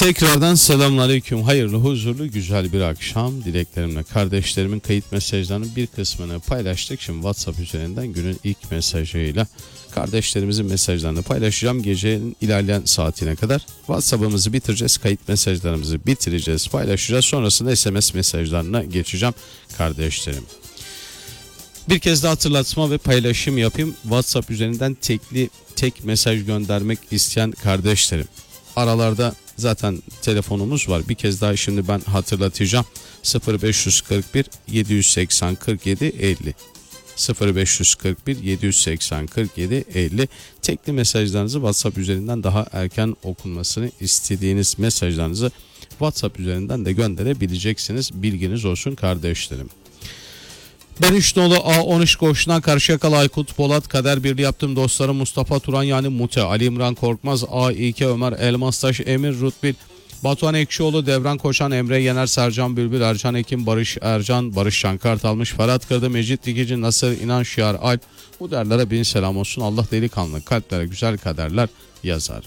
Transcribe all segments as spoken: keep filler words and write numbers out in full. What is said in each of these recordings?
Tekrardan selamünaleyküm. Hayırlı, huzurlu, güzel bir akşam dileklerimle kardeşlerimin kayıt mesajlarının bir kısmını paylaştık. Şimdi WhatsApp üzerinden günün ilk mesajıyla kardeşlerimizin mesajlarını paylaşacağım. Gecenin ilerleyen saatine kadar WhatsApp'ımızı bitireceğiz. Kayıt mesajlarımızı bitireceğiz, paylaşacağız. Sonrasında S M S mesajlarına geçeceğim kardeşlerim. Bir kez de hatırlatma ve paylaşım yapayım. WhatsApp üzerinden tekli tek mesaj göndermek isteyen kardeşlerim. Aralarda zaten telefonumuz var. Bir kez daha şimdi ben hatırlatacağım. sıfır beş kırk bir yedi yüz seksen kırk yedi elli sıfır beş kırk bir yedi yüz seksen kırk yedi elli tekli mesajlarınızı WhatsApp üzerinden daha erken okunmasını istediğiniz mesajlarınızı WhatsApp üzerinden de gönderebileceksiniz. Bilginiz olsun kardeşlerim. Ben üç nolu A on üç koğuşuna Karşıyakalı Aykut Polat Kader Birliği yaptığım dostlarım Mustafa Turan yani Mute, Ali İmran Korkmaz, A İK Ömer Elmastaş, Emir Rutbil, Batuhan Ekşioğlu, Devran Koşan, Emre Yener, Sercan Bülbül, Ercan Ekim, Barış Ercan, Barış Şankart almış, Ferhat Kırdı, Mecit Dikici, Nasır İnan, Şiar Alp. Bu derlere bin selam olsun. Allah delikanlı kalplere güzel kaderler yazar.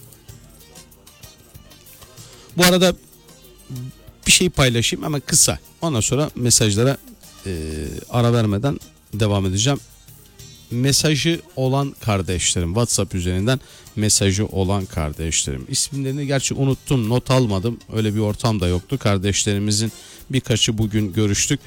Bu arada bir şey paylaşayım ama kısa. Ondan sonra mesajlara e, ara vermeden devam edeceğim. Mesajı olan kardeşlerim, WhatsApp üzerinden mesajı olan kardeşlerim, isimlerini gerçi unuttum, not almadım, öyle bir ortam da yoktu. Kardeşlerimizin birkaçı bugün görüştük.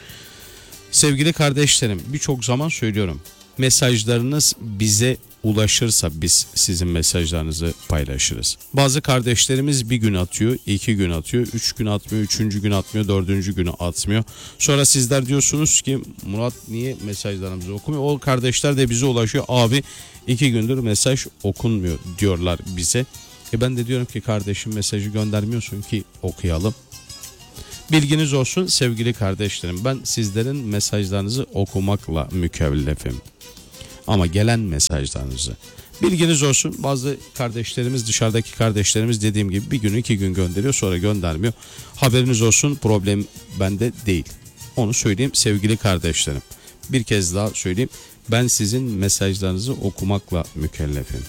Sevgili kardeşlerim, birçok zaman söylüyorum, mesajlarınız bize ulaşırsa biz sizin mesajlarınızı paylaşırız. Bazı kardeşlerimiz bir gün atıyor, iki gün atıyor, üç gün atmıyor, üçüncü gün atmıyor, dördüncü günü atmıyor. Sonra sizler diyorsunuz ki Murat niye mesajlarımızı okumuyor? O kardeşler de bize ulaşıyor. Abi iki gündür mesaj okunmuyor diyorlar bize. E ben de diyorum ki kardeşim mesajı göndermiyorsun ki okuyalım. Bilginiz olsun sevgili kardeşlerim, ben sizlerin mesajlarınızı okumakla mükellefim. Ama gelen mesajlarınızı. Bilginiz olsun, bazı kardeşlerimiz, dışarıdaki kardeşlerimiz dediğim gibi bir gün iki gün gönderiyor, sonra göndermiyor. Haberiniz olsun, problem bende değil. Onu söyleyeyim sevgili kardeşlerim. Bir kez daha söyleyeyim, ben sizin mesajlarınızı okumakla mükellefim.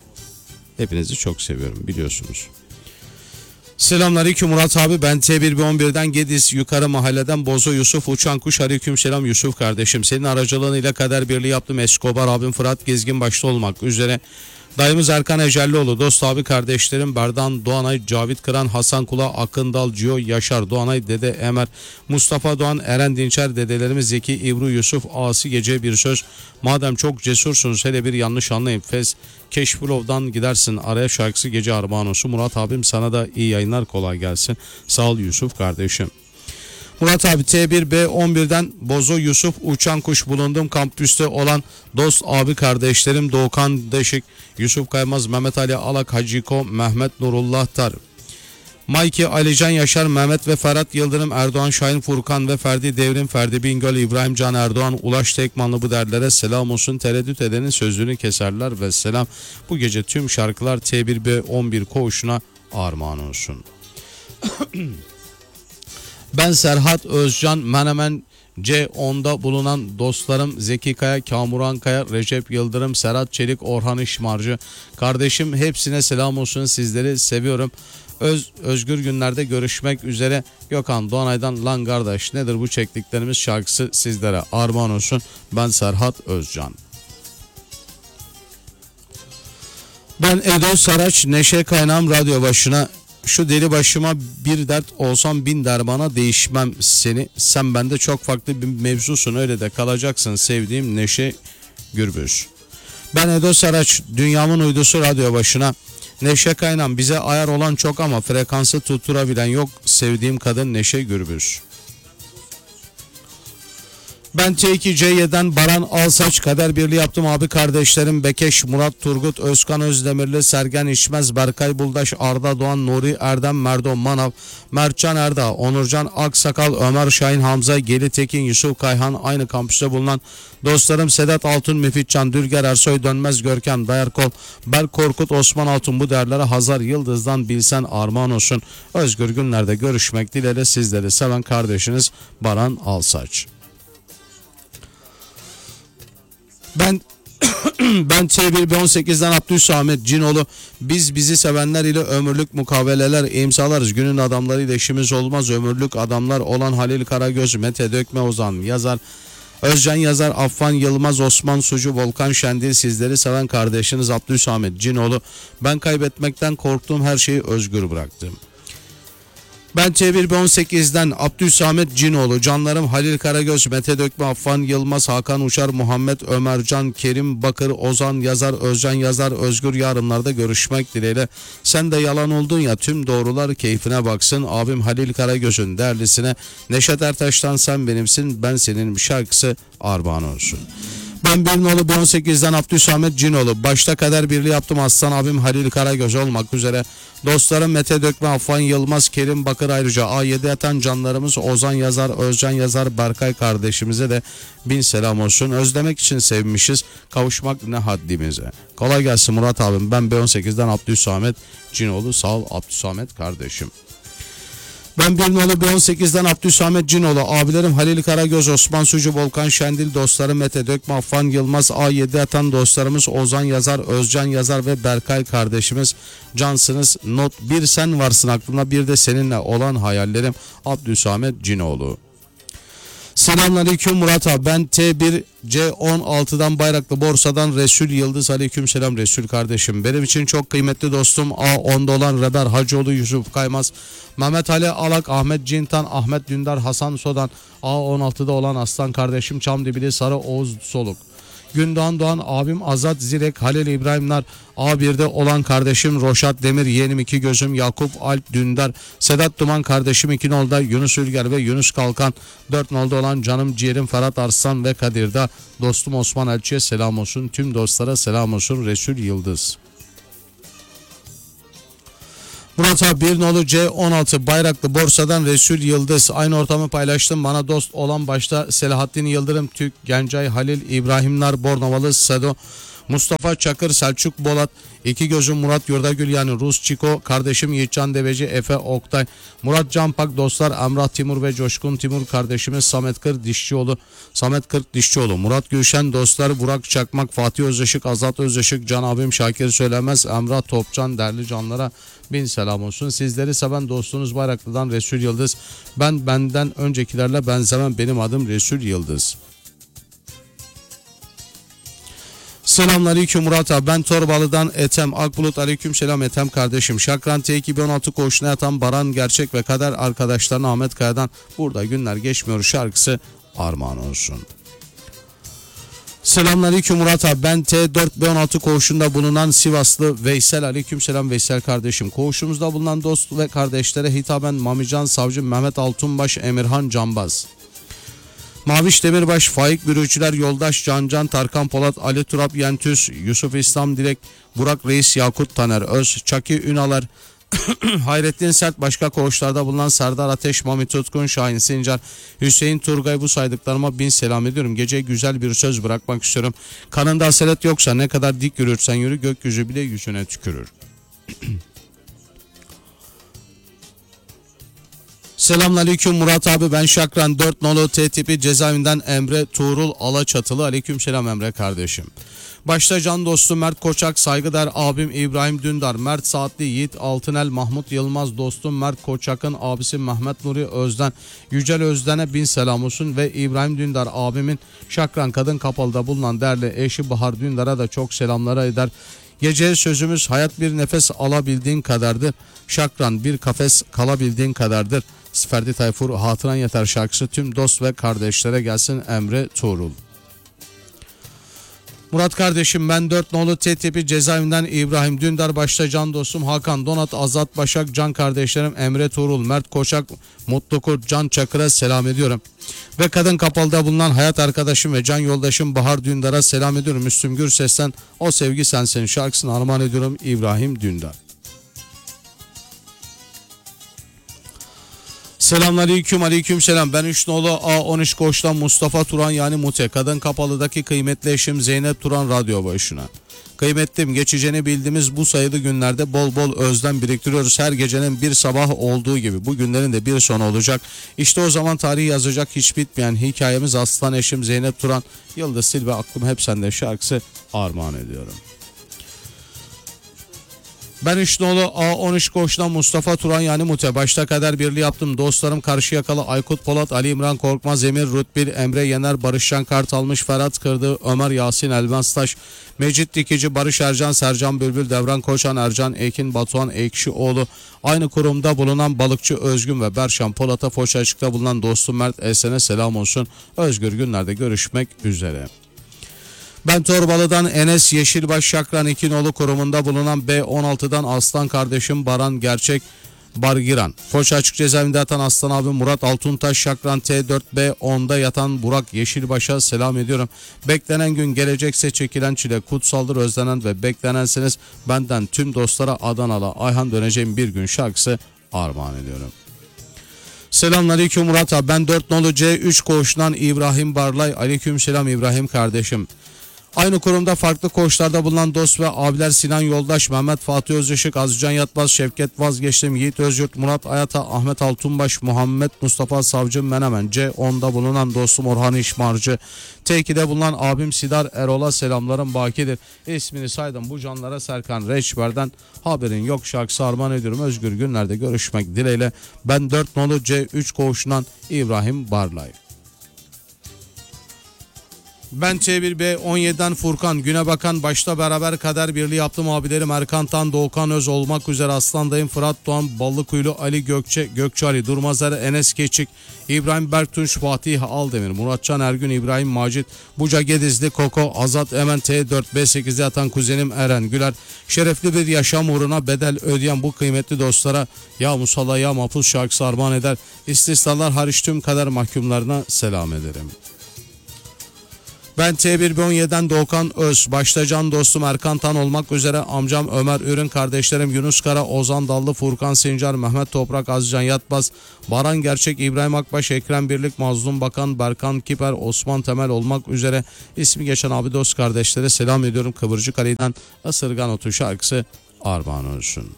Hepinizi çok seviyorum biliyorsunuz. Selamünaleyküm Murat abi, ben T bir B on birden Gediz Yukarı Mahalleden Bozo Yusuf Uçan Kuş. Aleykümselam Yusuf kardeşim, senin aracılığıyla Kader Birliği yaptım. Escobar abim Fırat Gezgin başta olmak üzere dayımız Erkan Ecellioğlu, dost abi kardeşlerim Berdan Doğanay, Cavit Kıran, Hasan Kula, Akındal, Cio, Yaşar Doğanay, Dede Emer, Mustafa Doğan, Eren Dinçer, dedelerimiz Zeki, İbru, Yusuf, Asi Gece bir söz. Madem çok cesursunuz hele bir yanlış anlayın. Fez Keşfulov'dan gidersin araya şarkısı gece armağan olsun. Murat abim sana da iyi yayınlar, kolay gelsin. Sağ ol Yusuf kardeşim. Murat abi T bir B on birden Bozo Yusuf Uçan Kuş, bulunduğum kampüste olan dost abi kardeşlerim Doğukan Deşik, Yusuf Kaymaz, Mehmet Ali Alak, Haciko, Mehmet Nurullah Tar, Mayki, Alican Yaşar, Mehmet ve Ferhat Yıldırım, Erdoğan Şahin, Furkan ve Ferdi Devrim, Ferdi Bingöl, İbrahim Can Erdoğan, Ulaş Tekmanlı, bu derlere selam olsun. Tereddüt edenin sözünü keserler ve selam. Bu gece tüm şarkılar T bir B on bir koğuşuna armağan olsun. Ben Serhat Özcan, Menemen C on'da bulunan dostlarım Zeki Kaya, Kamuran Kaya, Recep Yıldırım, Serhat Çelik, Orhan İşmarcı kardeşim, hepsine selam olsun, sizleri seviyorum. Öz, özgür günlerde görüşmek üzere. Gökhan Doğanay'dan Lan Kardeş nedir bu çektiklerimiz şarkısı sizlere armağan olsun. Ben Serhat Özcan. Ben Edo Saraç, Neşe Kaynağım radyo başına. Şu deli başıma bir dert olsam bin dermana, değişmem seni. Sen bende çok farklı bir mevzusun, öyle de kalacaksın sevdiğim Neşe Gürbüz. Ben Edo Saraç, dünyamın uydusu radyo başına. Neşe Kaynan, bize ayar olan çok ama frekansı tutturabilen yok, sevdiğim kadın Neşe Gürbüz. Ben T iki C Y'den Baran Alsaç, Kader Birliği yaptım abi kardeşlerim Bekeş, Murat Turgut, Özkan Özdemirli, Sergen İşmez, Berkay Buldaş, Arda Doğan, Nuri Erdem, Merdon Manav, Mertcan Erda, Onurcan Aksakal, Ömer Şahin, Hamza Geli Tekin, Yusuf Kayhan, aynı kampüste bulunan dostlarım Sedat Altun, Müfitcan Dülger, Ersoy Dönmez, Görkem Dayarkol, Berk Korkut, Osman Altun, bu değerlere Hazar Yıldız'dan bilsen armağan olsun. Özgür günlerde görüşmek dileğiyle sizleri seven kardeşiniz Baran Alsaç. Ben Ben T bir B on sekizden Abdülsamet Cinoğlu. Biz bizi sevenler ile ömürlük mukaveleler imzalarız. Günün adamlarıyla işimiz olmaz. Ömürlük adamlar olan Halil Karagöz, Mete Dökme Ozan yazar. Özcan yazar, Affan Yılmaz, Osman Sucu, Volkan Şendil, sizleri seven kardeşiniz Abdülsamet Cinoğlu. Ben kaybetmekten korktuğum her şeyi özgür bıraktım. Ben T bir B on sekizden Abdülsamet Cinoğlu. Canlarım Halil Karagöz, Mete Dökme, Affan Yılmaz, Hakan Uçar, Muhammed Ömercan, Kerim Bakır, Ozan yazar, Özcan yazar, Özgür yarınlarda görüşmek dileğiyle. Sen de yalan oldun ya, tüm doğrular keyfine baksın. Abim Halil Karagöz'ün değerlisine Neşet Ertaş'tan Sen Benimsin Ben Senin şarkısı armağan olsun. Ben bir nolu B on sekizden Abdülsamet Cinoğlu. Başta kader birliği yaptım aslan abim Halil Karagöz olmak üzere. Dostlarım Mete Dökme, Affan Yılmaz, Kerim Bakır, ayrıca A yedi yatan canlarımız Ozan yazar, Özcan yazar, Berkay kardeşimize de bin selam olsun. Özlemek için sevmişiz, kavuşmak ne haddimize. Kolay gelsin Murat abim. Ben B on sekizden Abdülsamet Cinoğlu. Sağ ol Abdülsamet kardeşim. Ben bir nolu B on sekizden Abdülsamet Cinoğlu. Abilerim Halil Karagöz, Osman Sucu, Volkan Şendil, dostlarım Mete Dökme, Affan Yılmaz, A yedi atan dostlarımız Ozan yazar, Özcan yazar ve Berkay kardeşimiz cansınız. Not bir sen varsın aklımda, bir de seninle olan hayallerim Abdülsamet Cinoğlu. Selamünaleyküm Murat abi. Ben T bir C on altıdan Bayraklı Borsa'dan Resul Yıldız. Aleyküm selam Resul kardeşim. Benim için çok kıymetli dostum A onda olan Radar Hacıoğlu, Yusuf Kaymaz, Mehmet Ali Alak, Ahmet Cintan, Ahmet Dündar, Hasan Sodan. A on altıda olan Aslan kardeşim Çamdibili Sarı Oğuz Soluk. Gündoğan Doğan abim Azat Zirek, Halil İbrahimler, A birde olan kardeşim Roşat Demir, yeğenim iki gözüm Yakup Alp Dündar, Sedat Duman kardeşim iki nolda Yunus Ülger ve Yunus Kalkan, dört nolda olan canım ciğerim Ferhat Arslan ve Kadir'de dostum Osman Elçi'ye selam olsun. Tüm dostlara selam olsun. Resul Yıldız. Murat abi bir nolu C on altı Bayraklı Borsa'dan Resul Yıldız. Aynı ortamı paylaştım. Bana dost olan başta Selahattin Yıldırım, Türk, Gencay, Halil, İbrahimler, Bornovalı, Sedo, Mustafa Çakır, Selçuk Bolat, iki gözüm Murat Yurdagül yani Rus Çiko, kardeşim Yiğitcan Deveci, Efe Oktay, Murat Canpak, dostlar Emrah Timur ve Coşkun Timur, kardeşimiz Samet Kır Dişçioğlu, Samet Kırk Dişçioğlu, Murat Gülşen, dostlar Burak Çakmak, Fatih Özışık, Azat Özışık, Can abim Şakir Söylemez, Emrah Topçan, değerli canlara bin selam olsun. Sizleri seven dostunuz Bayraklı'dan Resul Yıldız. Ben benden öncekilerle benzemem. Benim adım Resul Yıldız. Selamünaleyküm Murat abi. Ben Torbalı'dan Ethem Akbulut. Aleyküm selam Ethem kardeşim. Şakran T iki bin on altı koğuşuna yatan Baran Gerçek ve Kader arkadaşlarına Ahmet Kaya'dan Burada Günler Geçmiyor şarkısı armağan olsun. Selamünaleyküm Murat abi. Ben T dört B on altı koğuşunda bulunan Sivaslı Veysel. Aleyküm selam Veysel kardeşim. Koğuşumuzda bulunan dost ve kardeşlere hitaben Mamican Savcı, Mehmet Altunbaş, Emirhan Canbaz, Maviş Demirbaş, Faik Bürücüler, Yoldaş Cancan, Tarkan Polat, Ali Turap Yentüs, Yusuf İslam Dilek, Burak Reis, Yakut Taner Öz, Çaki Ünalar, Hayrettin Sert, başka koğuşlarda bulunan Serdar Ateş, Mami Tutkun, Şahin Sincar, Hüseyin Turgay, bu saydıklarıma bin selam ediyorum. Gece güzel bir söz bırakmak istiyorum. Kanında asalet yoksa ne kadar dik yürürsen yürü, gökyüzü bile yüzüne tükürür. Selamünaleyküm Murat abi. Ben Şakran dört nolu T tipi cezaevinden Emre Tuğrul Alaçatılı. Aleyküm selam Emre kardeşim. Başta can dostu Mert Koçak, saygıdeğer abim İbrahim Dündar, Mert Saatli, Yiğit Altınel, Mahmut Yılmaz, dostum Mert Koçak'ın abisi Mehmet Nuri Özden, Yücel Özden'e bin selam olsun ve İbrahim Dündar abimin Şakran Kadın Kapalı'da bulunan değerli eşi Bahar Dündar'a da çok selamlara eder. Geceye sözümüz hayat bir nefes alabildiğin kadardır. Şakran bir kafes kalabildiğin kadardır. Ferdi Tayfur Hatıran Yeter şarkısı tüm dost ve kardeşlere gelsin. Emre Tuğrul. Murat kardeşim ben dört nolu T tipi cezaevinden İbrahim Dündar, başta can dostum Hakan Donat, Azat Başak, can kardeşlerim Emre Tuğrul, Mert Koçak, Mutlu Kurt, Can Çakır'a selam ediyorum. Ve Kadın Kapalı'da bulunan hayat arkadaşım ve can yoldaşım Bahar Dündar'a selam ediyorum. Müslüm Gürses'ten O Sevgi Sensin şarkısını armağan ediyorum İbrahim Dündar. Selamünaleyküm, aleyküm selam. Ben üç nolu A on üç koğuştan Mustafa Turan yani Mute. Kadın Kapalı'daki kıymetli eşim Zeynep Turan radyo başına. Kıymetlim, geçeceğini bildiğimiz bu sayılı günlerde bol bol özlem biriktiriyoruz. Her gecenin bir sabah olduğu gibi bu günlerin de bir sonu olacak. İşte o zaman tarihi yazacak hiç bitmeyen hikayemiz aslan eşim Zeynep Turan, Yıldız Silve Aklım Hep Sende şarkısı armağan ediyorum. Ben Üçnoğlu A on üç koğuştan Mustafa Turan yani Mute. Başta kader birliği yaptım. Dostlarım Karşıyakalı Aykut Polat, Ali İmran Korkmaz, Emir Rütbil, Emre Yener, Barışcan Kartalmış, Ferhat Kırdı, Ömer Yasin Elvanstaş, Mecit Dikici, Barış Ercan, Sercan Bülbül, Devran Koçan, Ercan Ekin, Batuhan Ekşioğlu, aynı kurumda bulunan Balıkçı Özgün ve Berşan Polat'a Foça Açık'ta bulunan dostum Mert Esen'e selam olsun. Özgür günlerde görüşmek üzere. Ben Torbalı'dan Enes Yeşilbaş Şakran İkinoğlu kurumunda bulunan B on altıdan Aslan kardeşim Baran Gerçek Bargiran. Foça Açık Cezaevinde yatan Aslan abi Murat Altuntaş Şakran T dört B onda yatan Burak Yeşilbaş'a selam ediyorum. Beklenen gün gelecekse çekilen çile kutsaldır, özlenen ve beklenensiniz. Benden tüm dostlara Adanalı Ayhan Döneceğim bir gün şarkısı armağan ediyorum. Selamünaleyküm Murat abi. Ben dört nolu C üç koğuşundan İbrahim Barlay. Aleyküm selam İbrahim kardeşim. Aynı kurumda farklı koğuşlarda bulunan dost ve abiler Sinan Yoldaş, Mehmet Fatih Özışık, Azcan Yatmaz, Şevket Vazgeçtim, Yiğit Özyurt, Murat Ayata, Ahmet Altunbaş, Muhammed Mustafa Savcı Menemen, C onda bulunan dostum Orhan İşmarcı, T ikide bulunan abim Sidar Erol'a selamlarım bakidir. İsmini saydım bu canlara Serkan Reçber'den haberin yok şarkısı armağan ediyorum. Özgür günlerde görüşmek dileğiyle. Ben dört nolu C üç koğuşundan İbrahim Barlay. Ben T bir B on yediden Furkan, Güne Bakan, başta beraber kader birliği yaptım abilerim Erkan Tan, Doğukan Öz olmak üzere Aslandayım, Fırat Doğan, Ballıkuyulu, Ali Gökçe, Gökçe Ali, Durmazer, Enes Keçik, İbrahim Berktunç, Fatih Aldemir, Muratcan Ergün, İbrahim Macit, Buca Gedizli, Koko, Azat Emen, T dört B sekizde yatan kuzenim Eren Güler, şerefli bir yaşam uğruna bedel ödeyen bu kıymetli dostlara ya Musalla ya Mapus şarkısı armağan eder. İstisnalar hariç tüm kader mahkumlarına selam ederim. Ben T bir B on yediden Doğukan Öz, başta can dostum Erkan Tan olmak üzere amcam Ömer Ürün, kardeşlerim Yunus Kara, Ozan Dallı, Furkan Sincar, Mehmet Toprak, Azcan Yatbaz, Baran Gerçek, İbrahim Akbaş, Ekrem Birlik, Mazlum Bakan, Berkan Kiper, Osman Temel olmak üzere ismi geçen abi dost kardeşlere selam ediyorum. Kıvırcık Ali'den Isırgan Otu şarkısı armağan olsun.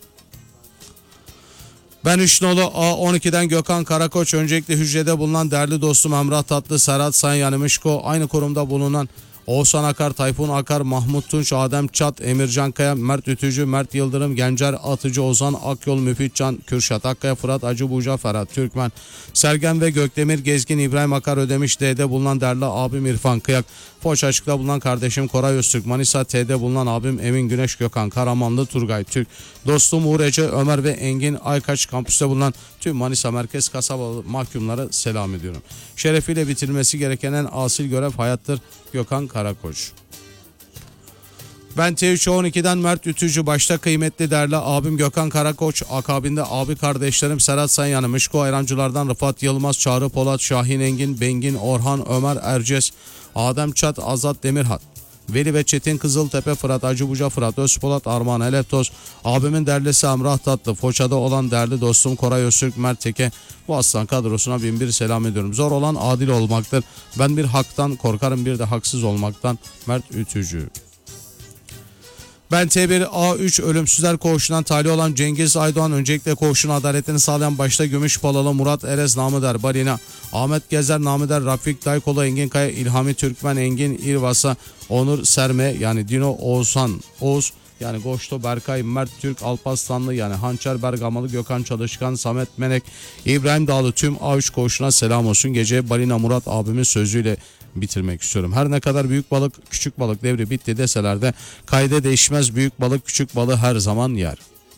Ben Üçnoğlu A on ikiden Gökhan Karakoç, öncelikle hücrede bulunan değerli dostum Emrah Tatlı, Serhat Sanyanımışko, aynı kurumda bulunan Oğuzhan Akar, Tayfun Akar, Mahmut Tunç, Adem Çat, Emircan Kaya, Mert Ütücü, Mert Yıldırım, Gencer Atıcı, Ozan Akyol, Müfit Can, Kürşat Akkaya, Fırat Acıbuca, Ferhat Türkmen, Sergen ve Gökdemir Gezgin, İbrahim Akar Ödemiş, D'de bulunan değerli abim İrfan Kıyak, Foça Açık'ta bulunan kardeşim Koray Öztürk, Manisa T'de bulunan abim Emin Güneş Gökhan, Karamanlı Turgay Türk, dostum Uğur Ece, Ömer ve Engin Aykaç, kampüste bulunan tüm Manisa Merkez kasabalı mahkumlara selam ediyorum. Şerefiyle bitirilmesi gereken en asil görev hayattır. Gökhan Karakoç. Ben T üç on ikiden Mert Ütücü, başta kıymetli değerli abim Gökhan Karakoç, akabinde abi kardeşlerim Serhat Sanyanı, Mışko Ayrancılardan Rıfat Yılmaz, Çağrı Polat, Şahin Engin, Bengin Orhan, Ömer Erces, Adem Çat, Azat Demirhan, Veli ve Çetin Kızıltepe, Fırat Acıbuca, Fırat Özpolat, Armağan Eleftoz, abimin derlisi Emrah Tatlı, Foça'da olan değerli dostum Koray Öztürk, Mert Teke, bu aslan kadrosuna bin bir selam ediyorum. Zor olan adil olmaktır. Ben bir haktan korkarım, bir de haksız olmaktan. Mert Ütücü. Ben T bir A üç Ölümsüzler Koğuşu'ndan tali olan Cengiz Aydoğan, öncelikle koğuşun adaletini sağlayan başta Gümüşpalalı Murat Erez, Namıder Balina, Ahmet Gezer, Namıder Rafik Daykolo, Engin Kaya, İlhami Türkmen, Engin İrvasa, Onur Serme yani Dino Oğuzhan Oğuz, yani Goşto Berkay, Mert Türk, Alparslanlı yani Hançer Bergamalı, Gökhan Çalışkan, Samet Menek, İbrahim Dağlı, tüm A üç koğuşuna selam olsun. Gece Balina Murat abimin sözüyle bitirmek istiyorum. Her ne kadar büyük balık küçük balık devri bitti deseler de kayda değişmez, büyük balık küçük balığı her zaman yer.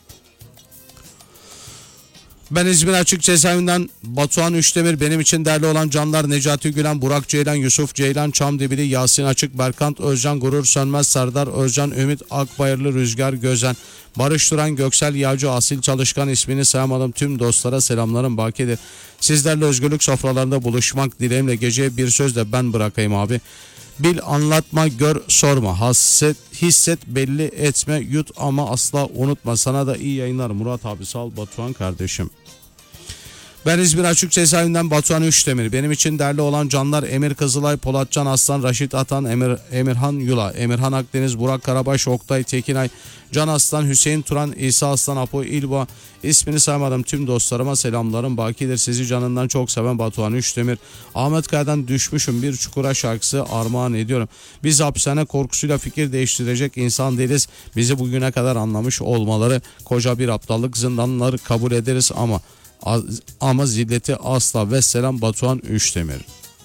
Ben İzmir Açık Cezaevinden Batuhan Üçdemir, benim için değerli olan canlar Necati Gülen, Burak Ceylan, Yusuf Ceylan, Çamdibili, Yasin Açık, Berkant Özcan, Gurur Sönmez, Serdar Özcan, Ümit Akbayırlı, Rüzgar Gözen, Barış Duran, Göksel Yağcı, Asil Çalışkan, ismini sayamadım tüm dostlara selamlarım bakidir. Sizlerle özgürlük sofralarında buluşmak dileğimle geceye bir sözle ben bırakayım abi. Bil, anlatma, gör, sorma, hasset, hisset, belli etme, yut ama asla unutma. Sana da iyi yayınlar Murat abi, sağ ol Batuhan kardeşim. Ben İzmir Açık Cezaevinden Batuhan Üçdemir. Benim için değerli olan canlar Emir Kızılay, Polatcan Aslan, Raşit Atan, Emir, Emirhan Yula, Emirhan Akdeniz, Burak Karabaş, Oktay Tekinay, Can Aslan, Hüseyin Turan, İsa Aslan, Apo İlba. İsmini saymadım tüm dostlarıma selamlarım bakidir. Sizi canından çok seven Batuhan Üçdemir. Ahmet Kaya'dan Düşmüşüm bir çukura şarkısı armağan ediyorum. Biz hapishane korkusuyla fikir değiştirecek insan değiliz. Bizi bugüne kadar anlamış olmaları koca bir aptallık, zindanları kabul ederiz ama ama zilleti asla. Vesselam Batuhan Üçdemir.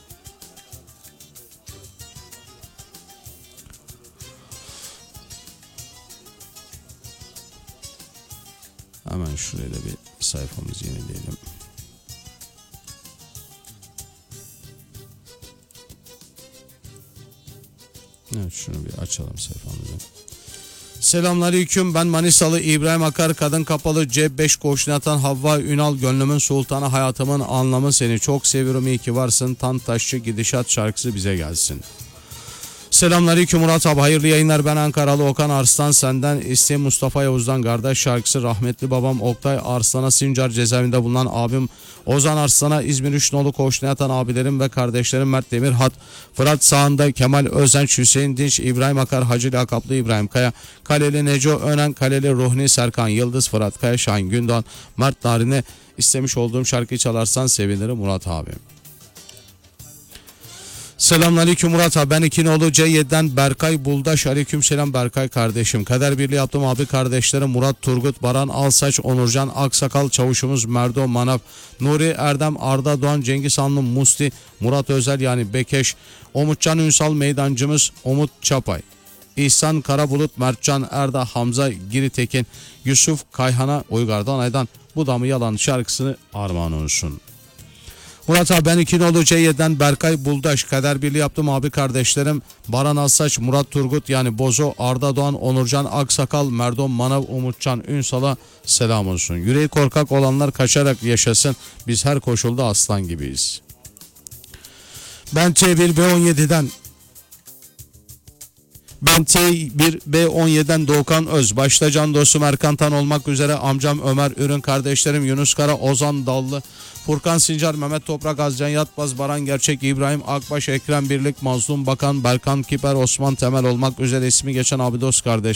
Hemen şuraya da bir sayfamızı yenileyelim. Evet, şunu bir açalım sayfamızı. Selamünaleyküm, ben Manisalı İbrahim Akar, kadın kapalı C beş koşnatan Havva Ünal, gönlümün sultanı, hayatımın anlamı, seni çok seviyorum, iyi ki varsın, Tantaşçı Gidişat şarkısı bize gelsin. Selamünaleyküm Murat abi, hayırlı yayınlar. Ben Ankaralı Okan Arslan, senden isteğim Mustafa Yavuz'dan Kardeş şarkısı. Rahmetli babam Oktay Arslan'a, Sincar cezaevinde bulunan abim Ozan Arslan'a, İzmir Üçnolu koğuşuna yatan abilerim ve kardeşlerim Mert Demirhat, Fırat Sağında, Kemal Özenç, Hüseyin Dinç, İbrahim Akar, Hacı Lakaplı İbrahim Kaya, Kaleli Neco Önen, Kaleli Ruhni Serkan Yıldız, Fırat Kaya, Şahin Gündoğan, Mert Narin'e istemiş olduğum şarkıyı çalarsan sevinirim Murat abi. Selamünaleyküm Murat abi, ben İkinoğlu C yedi'den Berkay Buldaş. Aleykümselam Berkay kardeşim. Kader birliği yaptım abi kardeşlerim Murat, Turgut, Baran, Alsaç, Onurcan, Aksakal, çavuşumuz Merdo, Manav, Nuri, Erdem, Arda Doğan, Cengiz Hanlı, Musti, Murat Özel yani Bekeş, Umutcan Ünsal, meydancımız Umut Çapay, İhsan Karabulut, Mertcan Erda, Hamza Giritekin, Yusuf Kayhan'a Uygar'dan Aydan Bu da mı yalan şarkısını armağan olsun. Murat abi, ben İkinoğlu C yedi'den Berkay Buldaş. Kader birliği yaptım abi kardeşlerim Baran Assaç, Murat Turgut yani Bozo, Arda Doğan, Onurcan Aksakal, Merdon Manav, Umutcan Ünsal'a selam olsun. Yüreği korkak olanlar kaçarak yaşasın. Biz her koşulda aslan gibiyiz. Ben T bir B on yedi'den Ben T bir B on yedi'den Doğukan Öz. Başta can dostum Erkan Tan olmak üzere amcam Ömer Ürün, kardeşlerim Yunus Kara, Ozan Dallı, Furkan Sincar, Mehmet Toprak, Azcan Yatbaz, Baran Gerçek, İbrahim Akbaş, Ekrem Birlik, Mazlum Bakan, Berkan Kiper, Osman Temel olmak üzere ismi geçen abi dost kardeş